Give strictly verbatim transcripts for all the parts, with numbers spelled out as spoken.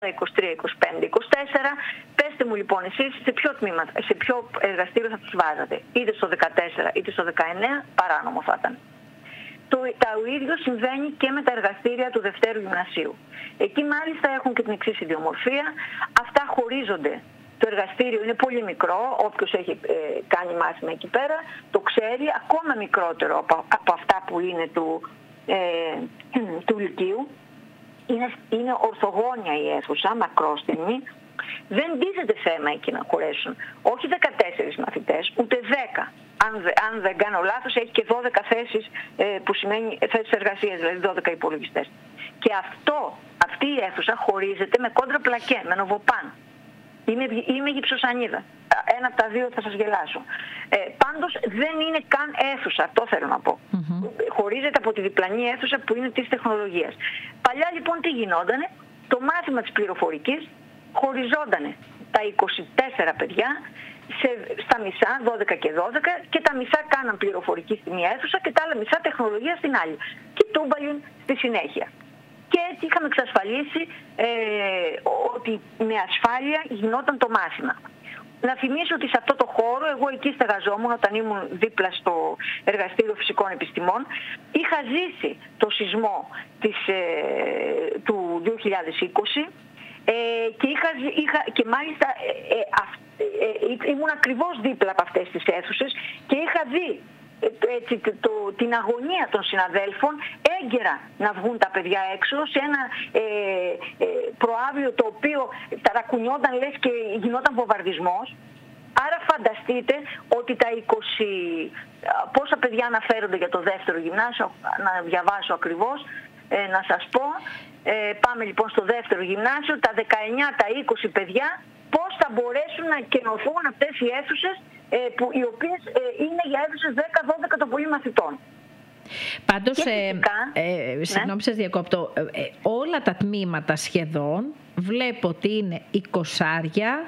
είκοσι τρία, είκοσι πέντε, είκοσι τέσσερα. Πέστε μου λοιπόν εσείς σε ποιο τμήμα, σε ποιο εργαστήριο θα τους βάζατε. Είτε στο δεκατέσσερα είτε στο δεκαεννέα, παράνομο θα ήταν. Το, το ίδιο συμβαίνει και με τα εργαστήρια του Δευτέρου Γυμνασίου. Εκεί μάλιστα έχουν και την εξής ιδιομορφία. Αυτά χωρίζονται. Το εργαστήριο είναι πολύ μικρό, όποιος έχει ε, κάνει μάθημα εκεί πέρα το ξέρει, ακόμα μικρότερο από, από αυτά που είναι του, ε, του Λυκείου. Είναι, είναι ορθογώνια η αίθουσα, μακρόστιμη. Δεν τίθεται θέμα εκεί να χωρέσουν όχι δεκατέσσερις μαθητές, ούτε δέκα. Αν, αν δεν κάνω λάθος, έχει και δώδεκα θέσεις ε, που σημαίνει θέσεις εργασίας, δηλαδή δώδεκα υπολογιστές. Και αυτό, αυτή η αίθουσα χωρίζεται με κόντρα πλακέ, με νοβοπάν. Είμαι, είμαι γυψοσανίδα. Ένα από τα δύο θα σας γελάσω. Ε, πάντως δεν είναι καν αίθουσα, αυτό θέλω να πω. Mm-hmm. Χωρίζεται από τη διπλανή αίθουσα που είναι της τεχνολογίας. Παλιά λοιπόν τι γινότανε, το μάθημα της πληροφορικής χωριζόντανε τα είκοσι τέσσερα παιδιά σε, στα μισά, δώδεκα και δώδεκα, και τα μισά κάναν πληροφορική στη μία αίθουσα και τα άλλα μισά τεχνολογία στην άλλη. Και τούμπαλιν στη συνέχεια. Και έτσι είχαμε εξασφαλίσει ε, ότι με ασφάλεια γινόταν το μάθημα. Να θυμίσω ότι σε αυτό το χώρο, εγώ εκεί στεγαζόμουν όταν ήμουν δίπλα στο Εργαστήριο Φυσικών Επιστημών, είχα ζήσει το σεισμό της, ε, του δύο χιλιάδες είκοσι ε, και, είχα, είχα, και μάλιστα ε, ε, ε, ήμουν ακριβώς δίπλα από αυτές τις αίθουσες και είχα δει έτσι, το, το, την αγωνία των συναδέλφων έγκαιρα να βγουν τα παιδιά έξω σε ένα ε, ε, προαύλιο το οποίο ταρακουνιόταν λες και γινόταν βομβαρδισμός. Άρα φανταστείτε ότι τα είκοσι πόσα παιδιά αναφέρονται για το δεύτερο γυμνάσιο, να διαβάσω ακριβώς, ε, να σας πω. Ε, πάμε λοιπόν στο δεύτερο γυμνάσιο, τα δεκαεννέα, τα είκοσι παιδιά, πώς θα μπορέσουν να κενωθούν αυτές οι αίθουσες που, οι οποίες ε, είναι για αίθουσες δέκα δώδεκα των πολύ μαθητών. Πάντως, φυσικά, ε, ε, συγγνώμη ναι. σας διακόπτω, ε, ε, όλα τα τμήματα σχεδόν βλέπω ότι είναι εικοσάρια,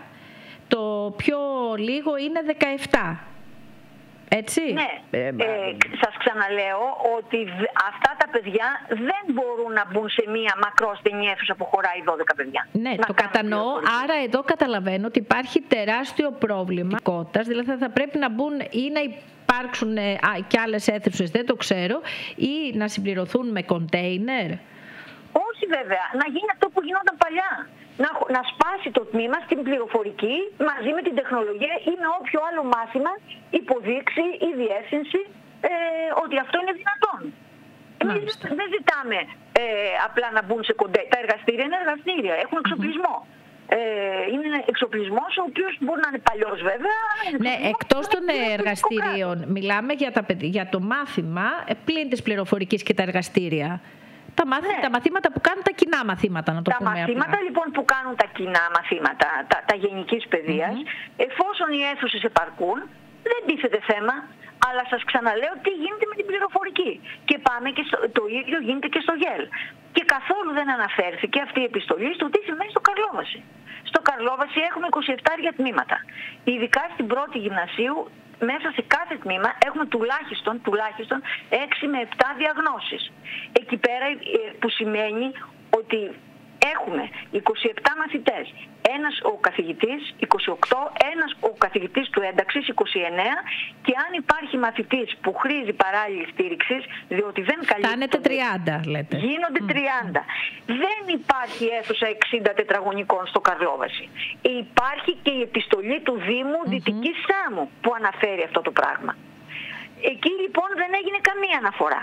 το πιο λίγο είναι δεκαεπτά. Έτσι. Ναι, ε, ε, σας ξαναλέω ότι αυτά τα παιδιά δεν μπορούν να μπουν σε μία μακρόστενη αίθουσα που χωράει δώδεκα παιδιά. Ναι, το κατανοώ. Άρα εδώ καταλαβαίνω ότι υπάρχει τεράστιο πρόβλημα. Δηλαδή θα πρέπει να μπουν ή να υπάρξουν α, και άλλες αίθουσες, δεν το ξέρω, ή να συμπληρωθούν με κοντέινερ. Όχι βέβαια, να γίνει αυτό που γινόταν παλιά. Να, να σπάσει το τμήμα στην πληροφορική μαζί με την τεχνολογία ή με όποιο άλλο μάθημα υποδείξει ή διεύθυνση ε, ότι αυτό είναι δυνατόν. Εμείς δεν ζητάμε ε, απλά να μπουν σε κοντέ. Τα εργαστήρια είναι εργαστήρια, έχουν εξοπλισμό. Mm-hmm. Ε, είναι εξοπλισμός ο οποίος μπορεί να είναι παλιός βέβαια. Ναι, εκτός των εργαστήριων, μιλάμε για, τα, για το μάθημα πλην της πληροφορικής και τα εργαστήρια. Τα, μάθη, ναι. τα μαθήματα που κάνουν τα κοινά μαθήματα, να το τα πούμε Τα μαθήματα απλά. λοιπόν που κάνουν τα κοινά μαθήματα, τα, τα γενικής παιδείας, mm-hmm. εφόσον οι αίθουσες επαρκούν, δεν τίθεται θέμα, αλλά σας ξαναλέω τι γίνεται με την πληροφορική. Και πάμε και στο, το ίδιο γίνεται και στο ΓΕΛ. Και καθόλου δεν αναφέρθηκε αυτή η επιστολή στο τι συμβαίνει στο Καρλόβαση. Στο Καρλόβαση έχουμε είκοσι επτά τμήματα. Ειδικά στην πρώτη γυμνασίου, μέσα σε κάθε τμήμα έχουμε τουλάχιστον, τουλάχιστον έξι με επτά διαγνώσεις. Εκεί πέρα που σημαίνει ότι έχουμε είκοσι επτά μαθητές, ένας ο καθηγητής, είκοσι οκτώ, ένας ο καθηγητής του ένταξης, είκοσι εννέα, και αν υπάρχει μαθητής που χρήζει παράλληλη στήριξη, διότι δεν καλύπτει. Φτάνετε τριάντα, λέτε. Γίνονται mm. τριάντα. Δεν υπάρχει αίθουσα εξήντα τετραγωνικών στο Καρλόβαση. Υπάρχει και η επιστολή του Δήμου mm-hmm. Δυτικής Σάμου που αναφέρει αυτό το πράγμα. Εκεί λοιπόν δεν έγινε καμία αναφορά.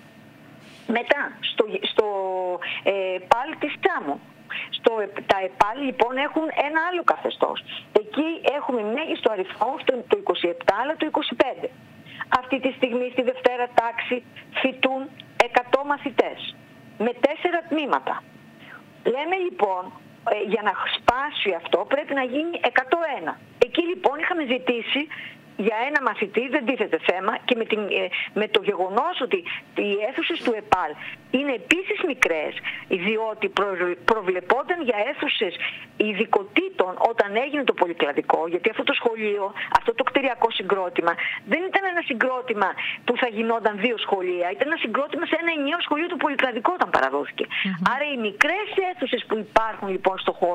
Μετά, στο, στο ε, ΠΑΛ της Σάμου. Στο, τα ΕΠΑΛ λοιπόν έχουν ένα άλλο καθεστώς. Εκεί έχουμε μέγιστο αριθμό, το είκοσι επτά αλλά το είκοσι πέντε. Αυτή τη στιγμή στη Δευτέρα τάξη φοιτούν εκατό μαθητές με τέσσερα τμήματα. Λέμε λοιπόν ε, για να σπάσει αυτό πρέπει να γίνει εκατό ένα. Εκεί λοιπόν είχαμε ζητήσει για ένα μαθητή δεν τίθεται θέμα και με, την, με το γεγονός ότι οι αίθουσες του ΕΠΑΛ είναι επίσης μικρές, διότι προβλεπόταν για αίθουσες ειδικοτήτων όταν έγινε το πολυκλαδικό, γιατί αυτό το σχολείο, αυτό το κτηριακό συγκρότημα δεν ήταν ένα συγκρότημα που θα γινόταν δύο σχολεία, ήταν ένα συγκρότημα σε ένα ενιαίο σχολείο του πολυκλαδικό όταν παραδόθηκε. Mm-hmm. Άρα οι μικρές αίθουσες που υπάρχουν λοιπόν στο χώρο